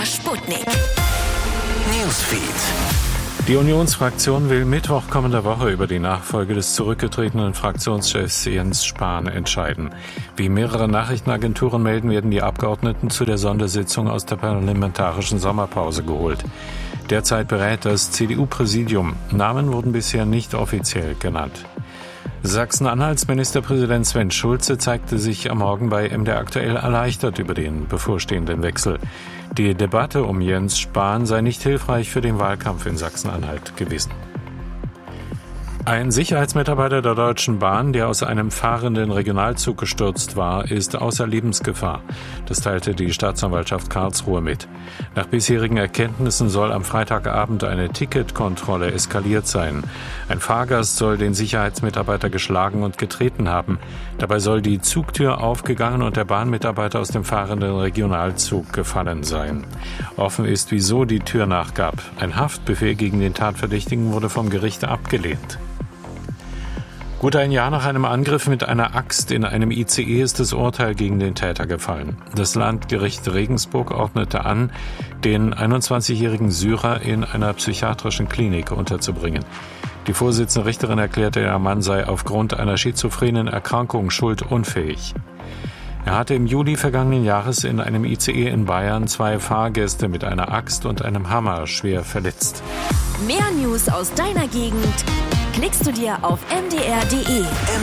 MDR Sputnik. Newsfeed. Die Unionsfraktion will Mittwoch kommender Woche über die Nachfolge des zurückgetretenen Fraktionschefs Jens Spahn entscheiden. Wie mehrere Nachrichtenagenturen melden, werden die Abgeordneten zu der Sondersitzung aus der parlamentarischen Sommerpause geholt. Derzeit berät das CDU-Präsidium. Namen wurden bisher nicht offiziell genannt. Sachsen-Anhalts Ministerpräsident Sven Schulze zeigte sich am Morgen bei MDR aktuell erleichtert über den bevorstehenden Wechsel. Die Debatte um Jens Spahn sei nicht hilfreich für den Wahlkampf in Sachsen-Anhalt gewesen. Ein Sicherheitsmitarbeiter der Deutschen Bahn, der aus einem fahrenden Regionalzug gestürzt war, ist außer Lebensgefahr. Das teilte die Staatsanwaltschaft Karlsruhe mit. Nach bisherigen Erkenntnissen soll am Freitagabend eine Ticketkontrolle eskaliert sein. Ein Fahrgast soll den Sicherheitsmitarbeiter geschlagen und getreten haben. Dabei soll die Zugtür aufgegangen und der Bahnmitarbeiter aus dem fahrenden Regionalzug gefallen sein. Offen ist, wieso die Tür nachgab. Ein Haftbefehl gegen den Tatverdächtigen wurde vom Gericht abgelehnt. Gut ein Jahr nach einem Angriff mit einer Axt in einem ICE ist das Urteil gegen den Täter gefallen. Das Landgericht Regensburg ordnete an, den 21-jährigen Syrer in einer psychiatrischen Klinik unterzubringen. Die Vorsitzende Richterin erklärte, der Mann sei aufgrund einer schizophrenen Erkrankung schuldunfähig. Er hatte im Juli vergangenen Jahres in einem ICE in Bayern 2 Fahrgäste mit einer Axt und einem Hammer schwer verletzt. Mehr News aus deiner Gegend klickst du dir auf mdr.de.